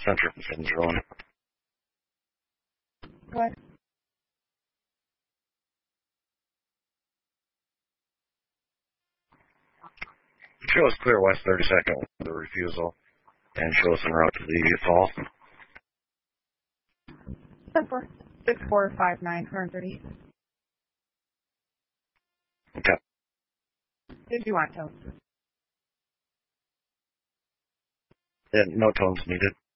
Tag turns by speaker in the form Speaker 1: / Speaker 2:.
Speaker 1: center from 701.
Speaker 2: What?
Speaker 1: Show us clear west 32nd with the refusal, and show us en route to the fall.
Speaker 2: 6459 130.
Speaker 1: Okay.
Speaker 2: Did you want tones?
Speaker 1: Yeah, no tones needed.